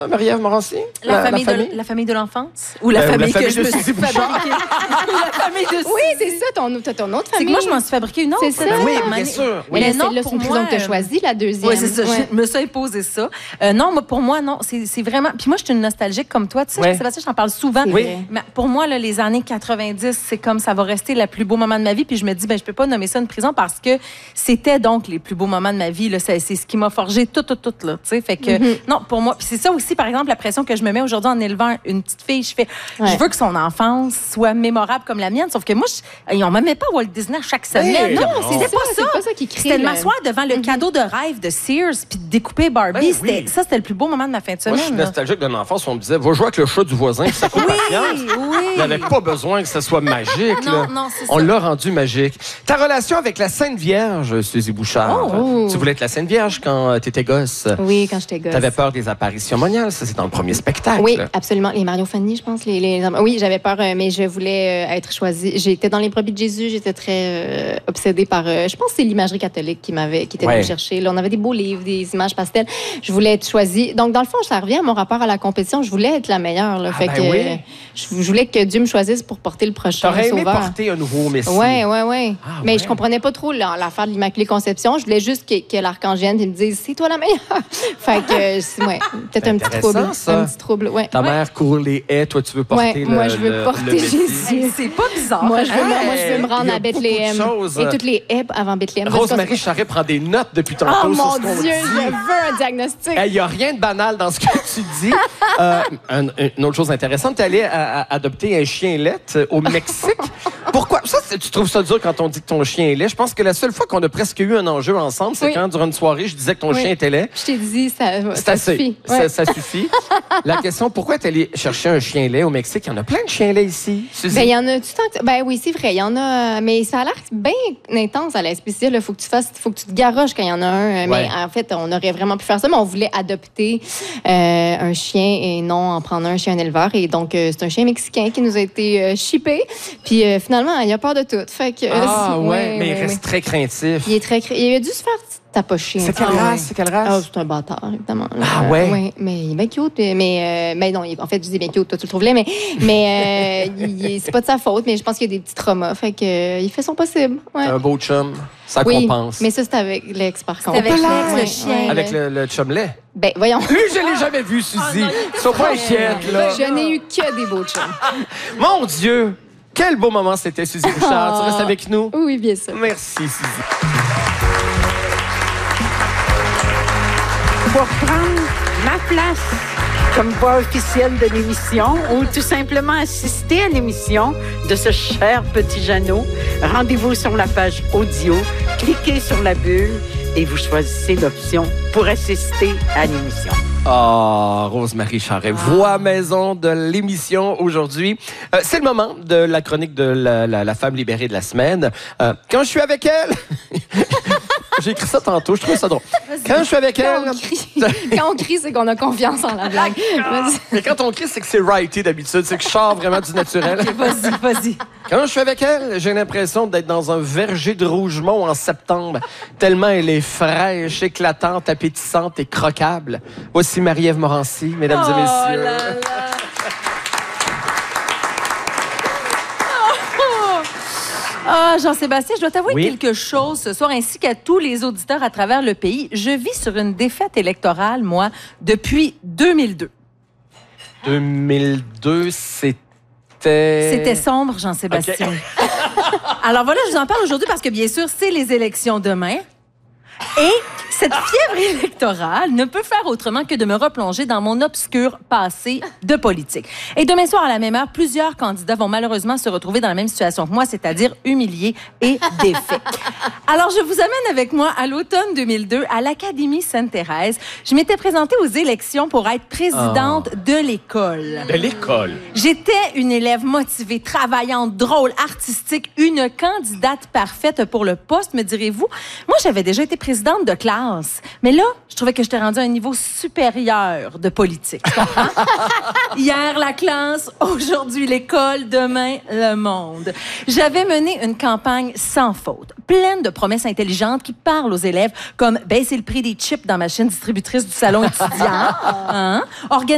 Marie-Ève Morancy? La famille de l'enfance? Ou la famille que je me suis fabriquée? La famille de Oui, c'est ça, ton autre famille. C'est que moi, je m'en suis fabriqué une autre. C'est ça. Oui, bien sûr. Oui. Mais non, c'est une prison que tu as choisie, la deuxième. Oui, c'est ça. Je me suis imposé ça. Non, pour moi, non. C'est vraiment... Puis moi, je suis une nostalgique comme toi. Tu sais, Sébastien, j'en parle souvent. Oui. Mais pour moi, là, les années 90, c'est comme ça va rester le plus beau moment de ma vie. Puis je me dis, je peux pas nommer ça une prison parce que c'était donc les plus beaux moments de ma vie. C'est ce qui m'a forgé tout, là. Tu sais, fait que, non, pour moi... Puis c'est ça aussi, par exemple, la pression que je me mets aujourd'hui en élevant une petite fille. Je veux que son enfance soit mémorable comme la mienne. Sauf que moi, on ne m'aimait pas Walt Disney chaque semaine. Non, c'est pas ça qui crée. C'était de m'asseoir devant le cadeau de rêve de Sears puis de découper Barbie. Ça, c'était le plus beau moment de ma fin de semaine. Moi, je suis nostalgique d'une enfance où on me disait, va jouer avec le chat du voisin, puis ça coûte patience. Il n'y avait pas besoin que ça soit magique. Non, c'est ça. On l'a rendu magique. Ta relation avec la Sainte Vierge, Suzy Bouchard. Tu voulais être la Sainte Vierge quand tu étais gosse. Oui, quand j'étais gosse. Tu avais peur des apparitions moniales. Ça, c'est dans le premier spectacle. Oui, absolument. Les Mario Fanny, je pense. Oui, j'avais peur, mais je voulais être choisie. J'étais dans les brebis de Jésus. J'étais très obsédée par... je pense que c'est l'imagerie catholique qui était venue me chercher. Là, on avait des beaux livres, des images pastel. Je voulais être choisie. Donc, dans le fond, ça revient à mon rapport à la compétition. Je voulais être la meilleure. Là. Je voulais que Dieu me choisisse pour porter le prochain T'aurais aimé sauveur. porter un nouveau Messie. Oui. Mais je comprenais pas trop l'affaire de l'Immaculée Conception. Je voulais juste que l'archange vienne et me dise, c'est toi la meilleure. Fait que, peut-être un petit trouble. Un petit trouble, Ta mère court les haies, toi, tu veux porter moi, je veux porter Jésus. C'est pas bizarre. Moi, je veux me rendre à Bethléem. Et toutes les haies avant Bethléem. Rose-Marie Charret prend des notes depuis tantôt. Oh mon Dieu, je veux un diagnostic. Il n'y a rien de banal dans ce que tu dis. Une autre chose intéressante, tu es allé adopter un chien lait au Mexique. Pourquoi? Ça, tu trouves ça dur quand on dit que ton chien est laid? Je pense que la seule fois qu'on a presque eu un enjeu ensemble, c'est quand, durant une soirée, je disais que ton chien était laid. Je t'ai dit, ça suffit. Ça suffit. La question, pourquoi tu es allé chercher un chien lait au Mexique? Il y en a plein de chiens laits ici. Il y en a tout le temps. Oui, c'est vrai. Il y en a. Mais ça a l'air bien intense à la spéciale. Il faut que tu te garoches quand il y en a un. Mais en fait, on aurait vraiment pu faire ça, mais on voulait adopter un chien et non en prendre un chien éleveur. Et donc, c'est un chien mexicain qui nous a été shippé. Puis finalement, il a peur de tout. Fait que, mais il reste très craintif. Il a dû se faire tapocher. C'est quelle race? C'est quelle race? C'est un bâtard, évidemment. Oui, mais il est bien cute. Mais non, en fait, je dis bien cute, toi, tu le trouves laid, mais c'est pas de sa faute, mais je pense qu'il y a des petits traumas. Fait que, il fait son possible. Ouais. Un beau chum, ça compense. Mais ça, c'est avec l'ex, par contre. Avec l'ex, le chien. Avec le chum lait? Voyons. Lui, je l'ai jamais vu, Suzy. Sois pas inquiète, là. Je n'ai eu que des beaux chums. Mon Dieu! Quel beau moment c'était, Suzy Bouchard. Tu restes avec nous? Oui, bien sûr. Merci, Suzy. Pour prendre ma place comme voix officielle de l'émission ou tout simplement assister à l'émission de ce cher petit Jeannot, rendez-vous sur la page audio, cliquez sur la bulle et vous choisissez l'option pour assister à l'émission. Rose-Marie Charret, voix maison de l'émission aujourd'hui. C'est le moment de la chronique de la femme libérée de la semaine. Quand je suis avec elle... J'ai écrit ça tantôt, je trouve ça drôle. Quand je suis avec elle... Quand on crie, c'est qu'on a confiance en la blague. Mais quand on crie, c'est que c'est righté d'habitude, c'est que je sors vraiment du naturel. Vas-y. Quand je suis avec elle, j'ai l'impression d'être dans un verger de Rougemont en septembre, tellement elle est fraîche, éclatante, appétissante et croquable. Voici Marie-Ève Morancy, mesdames et messieurs. Là là. Jean-Sébastien, je dois t'avouer quelque chose ce soir, ainsi qu'à tous les auditeurs à travers le pays. Je vis sur une défaite électorale, moi, depuis 2002. 2002, c'était sombre, Jean-Sébastien. Okay. Alors voilà, je vous en parle aujourd'hui parce que, bien sûr, c'est les élections demain. Et cette fièvre électorale ne peut faire autrement que de me replonger dans mon obscur passé de politique. Et demain soir, à la même heure, plusieurs candidats vont malheureusement se retrouver dans la même situation que moi, c'est-à-dire humiliés et défaits. Alors, je vous amène avec moi à l'automne 2002 à l'Académie Sainte-Thérèse. Je m'étais présentée aux élections pour être présidente de l'école. De l'école? J'étais une élève motivée, travaillante, drôle, artistique, une candidate parfaite pour le poste, me direz-vous. Moi, j'avais déjà été présidente de classe. Mais là, je trouvais que j'étais rendue à un niveau supérieur de politique. Hier, la classe, aujourd'hui, l'école, demain, le monde. J'avais mené une campagne sans faute, pleine de promesses intelligentes qui parlent aux élèves comme baisser le prix des chips dans ma chaîne distributrice du salon étudiant,